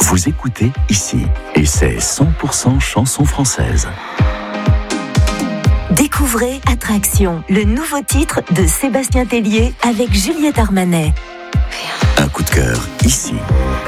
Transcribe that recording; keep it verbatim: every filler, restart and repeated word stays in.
Vous écoutez ici, et c'est cent pour cent chanson française. Découvrez Attraction, le nouveau titre de Sébastien Tellier avec Juliette Armanet. Un coup de cœur ici.